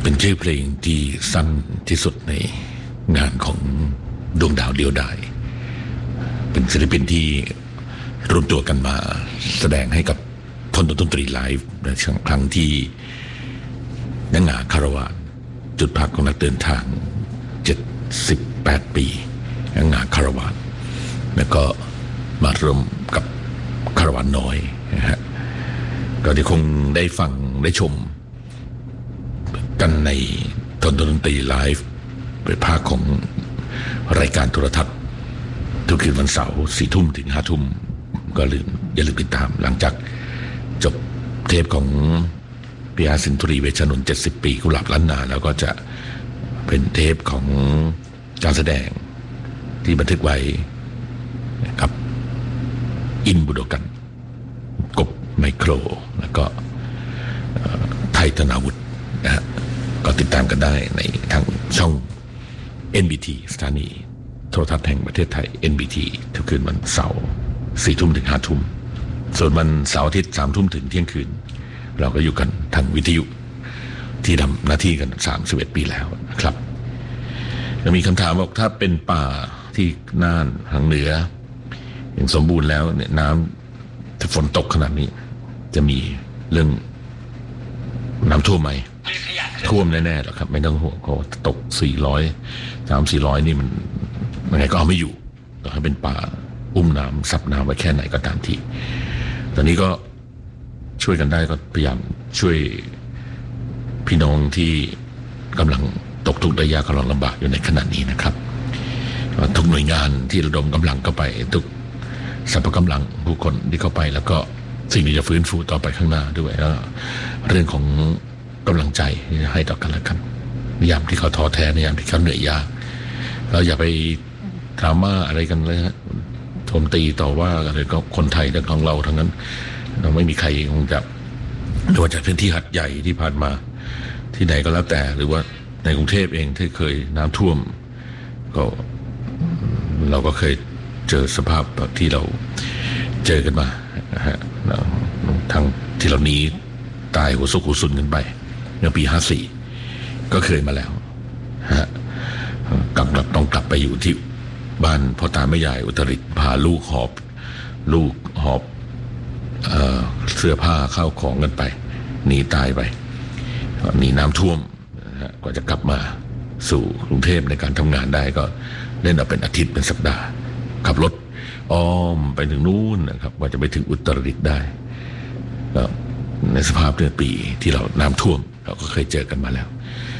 เป็นชื่อเพลงที่สั้นที่สุดในงานของดวงดาวเดียวดายเป็นศิลปินที่รวมตัวกันมาแสดงให้กับพลดนตรีไลฟ์ในครั้งที่นังหงาคาราวานจุดพักของนักเดินทาง78 ปีนังหงาคาราวานแล้วก็มารวมกับคาราวานน้อยนะฮะก็ที่คงได้ฟังได้ชมกันในดนตรีไลฟ์เป็นภาคของรายการโทรทัศน์ทุกคืนวันเสาร์4 ทุ่มถึง5 ทุ่มก็อย่าลืมติดตามหลังจากจบเทปของพิอาสินธุรีเวชนนท์70 ปีกุหลาบล้านนาแล้วก็จะเป็นเทปของการแสดงที่บันทึกไว้กับอินบุโดกันกบไมโครแล้วก็ไทยธนาวุฒินะฮะก็ติดตามกันได้ในทางช่อง NBT สถานีโทรทัศน์แห่งประเทศไทย NBT ทุกคืนวันเสาร์4 ทุ่มถึง5 ทุ่มส่วนวันเสาร์อาทิตย์3 ทุ่มถึงเที่ยงคืนเราก็อยู่กันทางวิทยุที่ทำหน้าที่กัน31 ปีแล้วนะครับจะมีคำถามบอกถ้าเป็นป่าที่น่านทางเหนืออย่างสมบูรณ์แล้วเนี่ยน้ำถ้าฝนตกขนาดนี้จะมีเรื่องน้ำท่วมไหมท่วมแน่ๆหรอกครับไม่ต้องห่วงเพราะตก300-400นี่มันยังไงก็เอาไม่อยู่ต่อให้เป็นป่าอุ้มน้ำซับน้ำไว้แค่ไหนก็ตามทีตอนนี้ก็ช่วยกันได้ก็พยายามช่วยพี่น้องที่กำลังตกทุกข์ได้ยากกำลังลำบากอยู่ในขณะนี้นะครับทุกหน่วยงานที่ระดมกำลังเข้าไปทุกสรรพกำลังผู้คนที่เข้าไปแล้วก็สิ่งที่จะฟื้นฟูต่อไปข้างหน้าด้วยแล้วเรื่องของกำลังใจให้ต่อกันและกันในยามที่เขาท้อแท้ในยามที่เขาเหนื่อยยากเราอย่าไปดราม่าอะไรกันเลยฮะโจมตีต่อว่าอะไรก็คนไทยและของเราทั้งนั้นเราไม่มีใครคงจะไม่ว่าจะเป็นที่หัดใหญ่ที่ผ่านมาที่ไหนก็แล้วแต่หรือว่าในกรุงเทพเองที่เคยน้ำท่วมก็เราก็เคยเจอสภาพแบบที่เราเจอกันมานะฮะทั้งที่เราหนีตายหัวซุกหัวซุนกันไปเมื่อปี54ก็เคยมาแล้วฮะต้องกลับไปอยู่ที่บ้านพ่อตาแม่ยายอุตรดิตถ์พาลูกหอบเสื้อผ้าข้าวของกันไปหนีตายไปหนีน้ำท่วมกว่าจะกลับมาสู่กรุงเทพในการทำงานได้ก็เล่นเอาเป็นอาทิตย์เป็นสัปดาห์ขับรถอ้อมไปถึงนู้นนะครับกว่าจะไปถึงอุตรดิตถ์ได้ในสภาพเมื่อปีที่เราน้ำท่วมเราก็เคยเจอกันมาแล้ว